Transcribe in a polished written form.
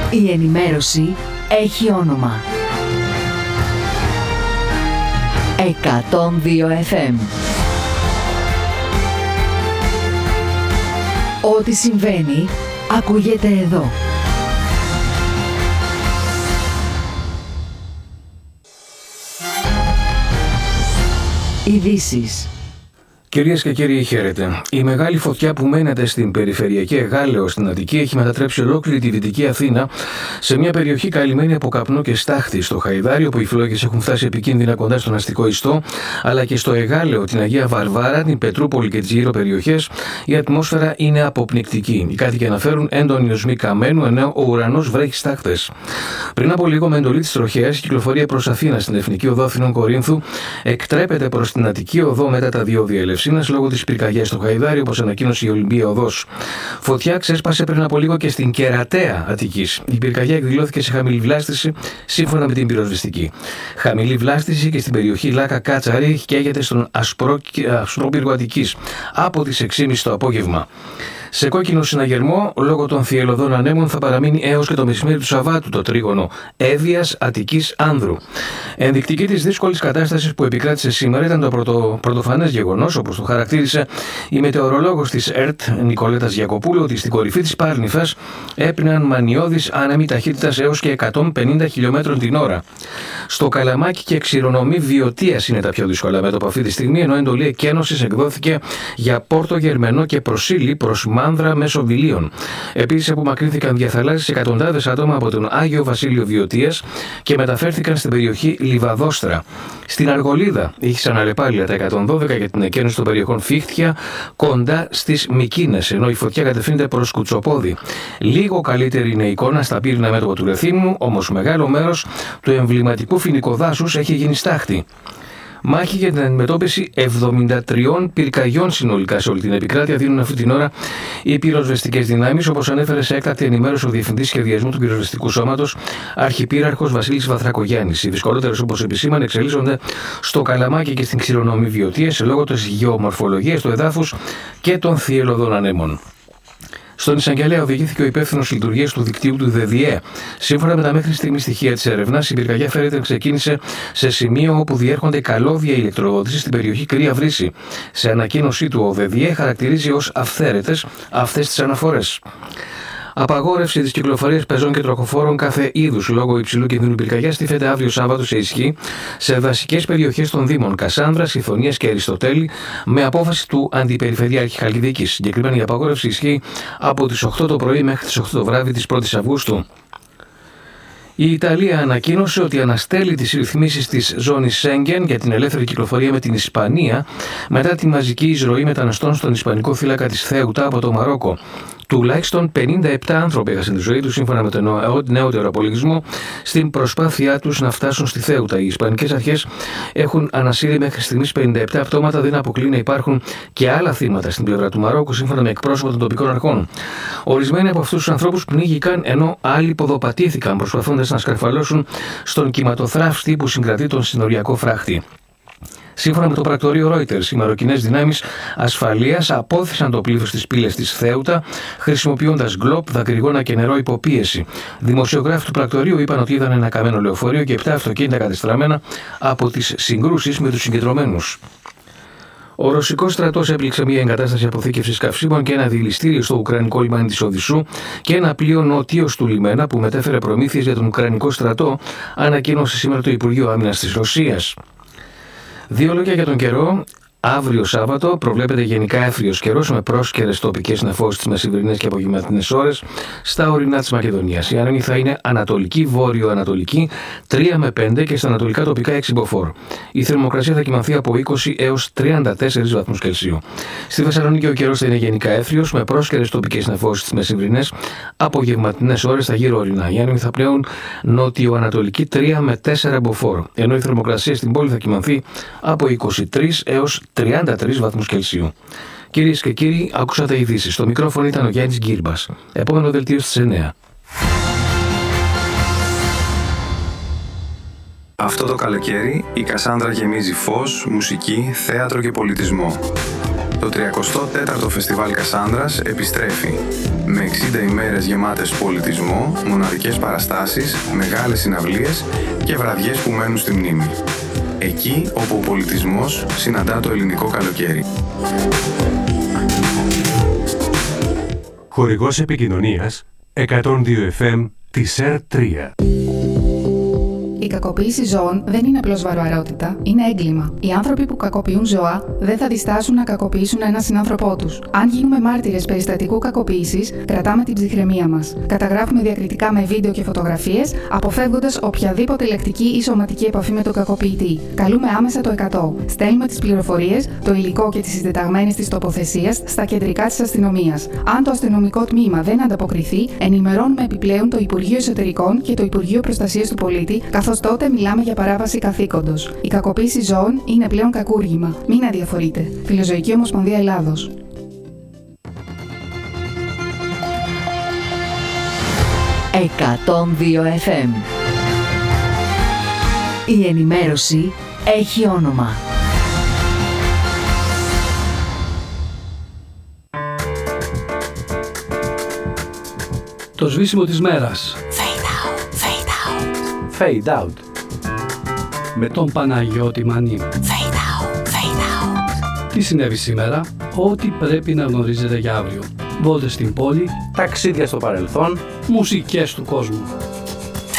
Η ενημέρωση έχει όνομα. 102 FM. Ό,τι συμβαίνει, ακούγεται εδώ. Ειδήσεις. Κυρίες και κύριοι, χαίρετε. Η μεγάλη φωτιά που μένεται στην περιφερειακή Εγάλεο στην Αττική έχει μετατρέψει ολόκληρη τη Δυτική Αθήνα σε μια περιοχή καλυμμένη από καπνό και στάχτη. Στο Χαϊδάρι, όπου οι φλόγες έχουν φτάσει επικίνδυνα κοντά στον αστικό ιστό, αλλά και στο Εγάλεο, την Αγία Βαρβάρα, την Πετρούπολη και τις γύρω περιοχές, η ατμόσφαιρα είναι αποπνικτική. Οι κάτοικοι αναφέρουν έντονοι οσμοί καμένου, ενώ ο ουρανός βρέχει στάχτες. Πριν από λίγο, με εντολή της τροχέας, η κυκλοφορία προς Αθήνα στην Εθνική Οδό Αθηνών Κορίνθου εκτρέπεται προς την Αττική Οδό μετά τα διόδια Ελευσίνας λόγω της πυρκαγιάς στο Χαϊδάρι, όπως ανακοίνωσε η Ολυμπία Οδός. Φωτιά ξέσπασε πριν από λίγο και στην Κερατέα Αττικής. Η πυρκαγιά εκδηλώθηκε σε χαμηλή βλάστηση, σύμφωνα με την πυροσβεστική. Χαμηλή βλάστηση και στην περιοχή Λάκα Κάτσαρη καίγεται στον Ασπρόπυργο Αττικής από τις 6.30 το απόγευμα. Σε κόκκινο συναγερμό, λόγω των θυελλωδών ανέμων, θα παραμείνει έως και το μεσημέρι του Σαββάτου το τρίγωνο Εύβοιας Αττικής Άνδρου. Ενδεικτική της δύσκολης κατάστασης που επικράτησε σήμερα ήταν το πρωτοφανές γεγονός, όπως το χαρακτήρισε η μετεωρολόγος της ΕΡΤ Νικολέτας Γιακοπούλου, ότι στην κορυφή της Πάρνηθας έπιναν μανιώδεις άνεμοι ταχύτητας έως και 150 χιλιόμετρων την ώρα. Στο Καλαμάκι και Ξηρονομή Βιωτίας είναι τα πιο δύσκολα μέτωπα αυτή τη στιγμή, ενώ εντολή εκένωσης εκδόθηκε για Πόρτο Γερμενό και Προσίλη προς Μάνδρα μέσω Βιλίων. Επίσης, απομακρύνθηκαν διαθαλάσσιες εκατοντάδες άτομα από τον Άγιο Βασίλειο Βιωτίας και μεταφέρθηκαν στην περιοχή Λιβαδόστρα. Στην Αργολίδα ήχησαν αλλεπάλληλα τα 112 για την εκένωση των περιοχών Φίχτια κοντά στις Μικίνες, ενώ η φωτιά κατευθύνεται προς Κουτσοπόδι. Λίγο καλύτερη είναι η εικόνα στα πύρινα μέτωπα του Ρεθύμνου, όμως μεγάλο μέρος του εμβληματικού φοινικοδάσους έχει γίνει στάχτη. Μάχη για την αντιμετώπιση 73 πυρκαγιών συνολικά σε όλη την επικράτεια δίνουν αυτή την ώρα οι πυροσβεστικές δυνάμεις, όπως ανέφερε σε έκτακτη ενημέρωση ο Διευθυντής Σχεδιασμού του Πυροσβεστικού Σώματος, Αρχιπύραρχος Βασίλης Βαθρακογιάννης. Οι δυσκολότερες, όπως επισήμανε, εξελίσσονται στο Καλαμάκι και στην Ξηρονομή Βιωτίας λόγω της γεωμορφολογίας του εδάφους και των θυελλωδών ανέμων. Στον εισαγγελέα οδηγήθηκε ο υπεύθυνος λειτουργίας του δικτύου του ΔΔΕ. Σύμφωνα με τα μέχρι στιγμή στοιχεία της έρευνας, η πυρκαγιά φέρεται ξεκίνησε σε σημείο όπου διέρχονται καλώδια ηλεκτροδότησης στην περιοχή Κρύα Βρύση. Σε ανακοίνωσή του, ο ΔΔΕ χαρακτηρίζει ως αυθαίρετες αυτές τις αναφορές. Απαγόρευση της κυκλοφορίας πεζών και τροχοφόρων κάθε είδους λόγω υψηλού κινδύνου πυρκαγιάς τίθεται αύριο Σάββατο σε ισχύ σε βασικές περιοχές των Δήμων Κασάνδρας, Ιθωνίας και Αριστοτέλη με απόφαση του Αντιπεριφερειάρχη Χαλκιδικής. Συγκεκριμένη η απαγόρευση ισχύει από τις 8 το πρωί μέχρι τις 8 το βράδυ της 1ης Αυγούστου. Η Ιταλία ανακοίνωσε ότι αναστέλει τις ρυθμίσεις της ζώνης Σέγγεν για την ελεύθερη κυκλοφορία με την Ισπανία μετά τη μαζική εισρωή μεταναστών στον Ισπανικό θύλακα της Θέουτα από το Μαρόκο. Τουλάχιστον 57 άνθρωποι έχασαν τη ζωή τους, σύμφωνα με τον νεότερο απολογισμό, στην προσπάθειά τους να φτάσουν στη Θέουτα. Οι Ισπανικές αρχές έχουν ανασύρει μέχρι στιγμής 57 πτώματα, δεν αποκλεί να υπάρχουν και άλλα θύματα στην πλευρά του Μαρόκου, σύμφωνα με εκπρόσωπο των τοπικών αρχών. Ορισμένοι από αυτούς τους ανθρώπους πνίγηκαν, ενώ άλλοι ποδοπατήθηκαν προσπαθώντας να σκαρφαλώσουν στον κυματοθράφστη που συγκρατεί τον συνοριακό φράχτη. Σύμφωνα με το πρακτορείο Reuters, οι μαροκινές δυνάμεις ασφαλείας απόθυσαν το πλήθος της πύλης της Θέουτα, χρησιμοποιώντας γκλόπ, δακρυγόνα και νερό υποπίεση. Δημοσιογράφοι του πρακτορείου είπαν ότι είδαν ένα καμένο λεωφορείο και 7 αυτοκίνητα κατεστραμμένα από τις συγκρούσεις με τους συγκεντρωμένους. Ο Ρωσικός στρατός έπληξε μια εγκατάσταση αποθήκευσης καυσίμων και ένα δηληστήριο στο Ουκρανικό λιμάνι της Οδυσσού και ένα πλοίο νοτίως του λιμένα που μετέφερε προμήθειες για τον Ουκρανικό στρατό, ανακοίνωσε σήμερα το Υπουργείο Άμυνας της Ρωσίας. Δύο λόγια για τον καιρό. Αύριο Σάββατο προβλέπεται γενικά έθριος καιρός με πρόσκαιρες τοπικές νεφώσεις τις μεσημβρινές και απογευματινές ώρες στα ορεινά της Μακεδονίας. Η άνεμη θα είναι ανατολική, βόρειο-ανατολική, 3 με 5 και στα ανατολικά τοπικά 6 μποφόρ. Η θερμοκρασία θα κυμανθεί από 20 έως 34 βαθμούς Κελσίου. Στη Θεσσαλονίκη ο καιρός θα είναι γενικά έθριος με πρόσκαιρες τοπικές νεφώσεις τις μεσημβρινές απογευματινές ώρες στα γύρω ορεινά. Οι άνεμοι θα πλέουν νότιο-ανατολική 3 με 4 μποφόρ. Ενώ η θερμοκρασία στην πόλη θα κυμανθεί από 23 έως 33 βαθμούς Κελσίου. Κυρίες και κύριοι, άκουσατε ειδήσεις. Στο μικρόφωνο ήταν ο Γιάννης Γκύρμπας. Επόμενο δελτίο στις 9. Αυτό το καλοκαίρι η Κασάνδρα γεμίζει φως, μουσική, θέατρο και πολιτισμό. Το 34ο Φεστιβάλ Κασάνδρας επιστρέφει με 60 ημέρες γεμάτες πολιτισμό, μοναδικές παραστάσεις, μεγάλες συναυλίες και βραδιές που μένουν στη μνήμη. Εκεί όπου ο πολιτισμός συναντά το ελληνικό καλοκαίρι. Χορηγός επικοινωνίας 102 FM της ΕΡΤ3. Η κακοποίηση ζώων δεν είναι απλώς βαρβαρότητα, είναι έγκλημα. Οι άνθρωποι που κακοποιούν ζώα δεν θα διστάσουν να κακοποιήσουν έναν συνάνθρωπό τους. Αν γίνουμε μάρτυρες περιστατικού κακοποίησης, κρατάμε την ψυχραιμία μας. Καταγράφουμε διακριτικά με βίντεο και φωτογραφίες, αποφεύγοντας οποιαδήποτε λεκτική ή σωματική επαφή με τον κακοποιητή. Καλούμε άμεσα το 100. Στέλνουμε τις πληροφορίες, το υλικό και τις συντεταγμένες της τοποθεσίας στα κεντρικά της αστυνομίας. Αν το αστυνομικό τμήμα δεν ανταποκριθεί, ενημερώνουμε επιπλέον το Υπουργείο Εσωτερικών και το Υπουργείο Προστασίας του Πολίτη, καθώς τότε μιλάμε για παράβαση καθήκοντος. Η κακοποίηση ζώων είναι πλέον κακούργημα. Μην αδιαφορείτε. Φιλοζωική Ομοσπονδία Ελλάδος. «102 FM». Η ενημέρωση έχει όνομα. Το σβήσιμο της μέρας. Fade out. Με τον Παναγιώτη Μανή. Τι συνέβη σήμερα, ό,τι πρέπει να γνωρίζετε για αύριο. Βόλτες στην πόλη, Ταξίδια στο παρελθόν, μουσικές του κόσμου.